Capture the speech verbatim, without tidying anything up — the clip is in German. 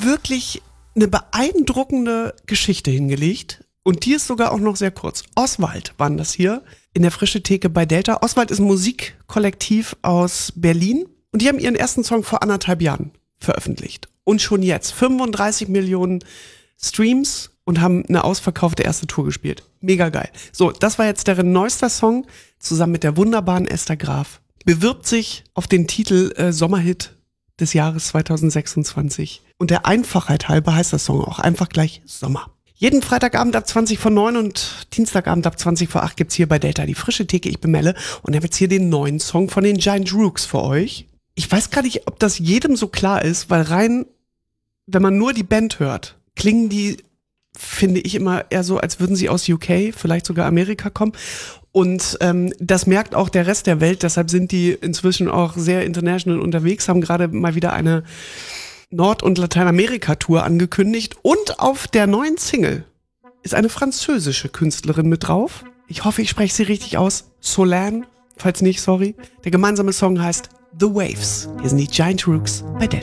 wirklich eine beeindruckende Geschichte hingelegt. Und die ist sogar auch noch sehr kurz. Oswald waren das hier in der Frische Theke bei Delta. Oswald ist ein Musikkollektiv aus Berlin. Und die haben ihren ersten Song vor anderthalb Jahren veröffentlicht. Und schon jetzt fünfunddreißig Millionen Streams und haben eine ausverkaufte erste Tour gespielt. Mega geil. So, das war jetzt deren neuester Song, zusammen mit der wunderbaren Esther Graf. Bewirbt sich auf den Titel äh, Sommerhit des Jahres zweitausendsechsundzwanzig. Und der Einfachheit halber heißt das Song auch einfach gleich Sommer. Jeden Freitagabend ab zwanzig vor neun und Dienstagabend ab zwanzig vor acht gibt's hier bei Delta die Frische Theke. Ich bin Melle und habe jetzt hier den neuen Song von den Giant Rooks für euch. Ich weiß gar nicht, ob das jedem so klar ist, weil rein, wenn man nur die Band hört, klingen die, finde ich, immer eher so, als würden sie aus U K, vielleicht sogar Amerika kommen. Und ähm, das merkt auch der Rest der Welt, deshalb sind die inzwischen auch sehr international unterwegs, haben gerade mal wieder eine Nord- und Lateinamerika-Tour angekündigt. Und auf der neuen Single ist eine französische Künstlerin mit drauf. Ich hoffe, ich spreche sie richtig aus. Solane, falls nicht, sorry. Der gemeinsame Song heißt The Waves. Hier sind die Giant Rooks bei Delta.